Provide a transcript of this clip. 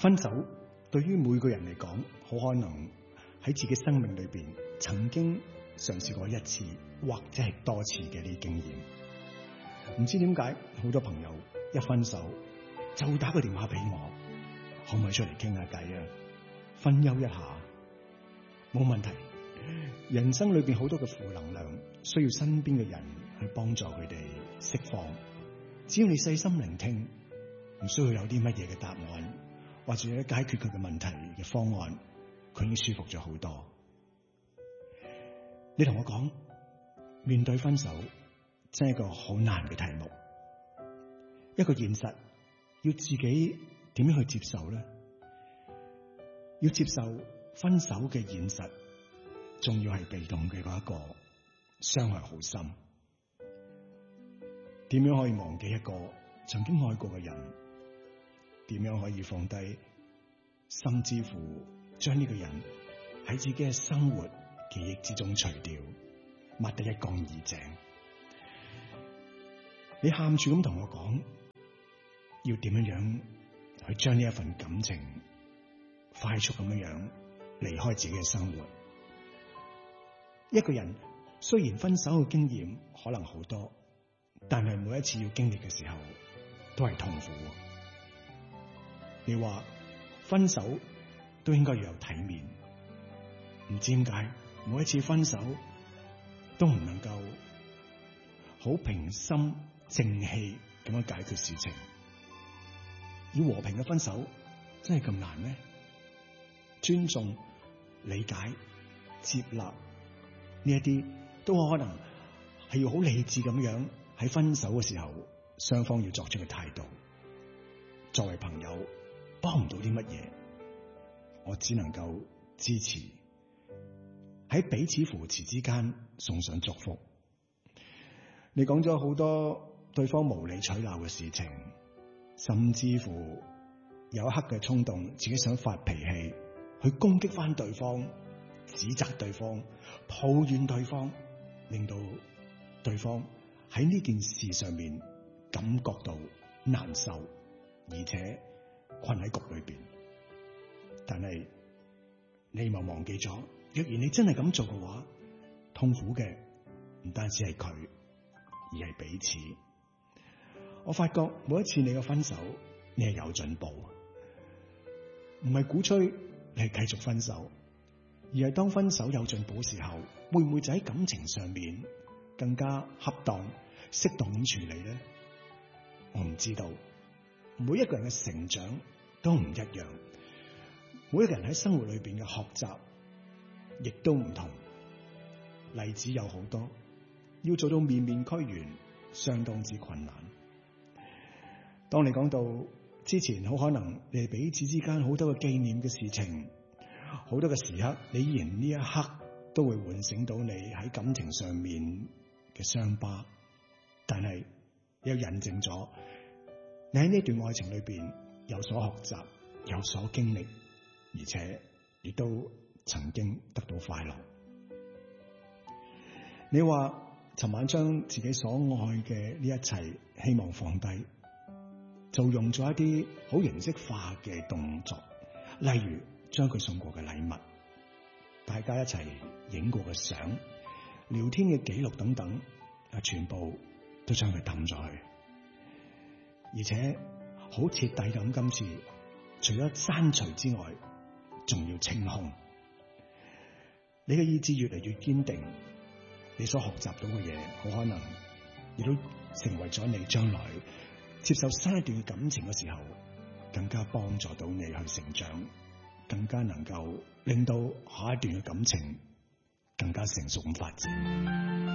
分手對於每個人嚟講，好可能喺自己生命裏邊曾經嘗試過一次或者係多次嘅呢啲經驗。唔知點解好多朋友一分手就打個電話俾我，可唔可以出嚟傾下偈啊？分憂一下，冇問題。人生裏邊好多嘅負能量，需要身邊嘅人去幫助佢哋釋放。只要你細心聆聽，唔需要有啲乜嘢嘅答案，或者解決佢嘅問題嘅方案，佢已經舒服咗好多。你同我講，面對分手真係一個好難嘅題目，一個現實，要自己點樣去接受咧？要接受分手嘅現實，仲要係被動嘅嗰一個，傷害好深。點樣可以忘記一個曾經愛過嘅人？點樣可以放低，甚至乎將呢個人喺自己嘅生活記憶之中除掉，抹得一乾二淨？你喊住咁同我講，要點樣去將呢一份感情快速咁樣離開自己嘅生活？一個人雖然分手嘅經驗可能好多，但係每一次要經歷嘅時候都係痛苦。你話分手都應該要有體面，唔知點解每一次分手都唔能夠好平心靜氣咁樣解決事情。要和平嘅分手真係咁難咩？尊重、理解、接納呢一啲都可能係要好理智咁樣喺分手嘅時候，雙方要作出嘅態度。作為朋友，幫唔到啲乜嘢，我只能夠支持，喺彼此扶持之間送上祝福。你講咗好多對方無理取鬧嘅事情，甚至乎有一刻嘅衝動，自己想發脾氣去攻擊翻對方，指責對方，抱怨對方，令到對方喺呢件事上面感覺到難受，而且困喺局裏邊。但係你咪忘記咗，若然你真係咁做嘅話，痛苦嘅唔單止係佢，而係彼此。我發覺每一次你嘅分手，你係有進步，唔係鼓吹你係繼續分手，而係當分手有進步嘅時候，會唔會就喺感情上面更加恰當、適當咁處理咧？我唔知道。每一個人嘅成長都唔一樣，每一個人喺生活裏邊嘅學習亦都唔同。例子有好多，要做到面面俱圓，相當之困難。當你講到之前，好可能你哋彼此之間好多嘅紀念嘅事情，好多嘅時刻，你依然呢一刻都會喚醒到你喺感情上面嘅傷疤，但係又印證咗你喺呢段愛情裏邊有所學習，有所經歷，而且亦都曾經得到快樂。你話尋晚將自己所愛嘅呢一切希望放低，就用咗一啲好形式化嘅動作，例如將佢送過嘅禮物，大家一齊影過嘅相，聊天嘅記錄等等，全部都將佢抌咗去。而且好徹底咁，今次除咗刪除之外，仲要清空。你嘅意志越嚟越堅定，你所學習到嘅嘢，好可能亦都成為咗你將來接受新一段嘅感情嘅時候，更加幫助到你去成長，更加能夠令到下一段嘅感情更加成熟咁發展。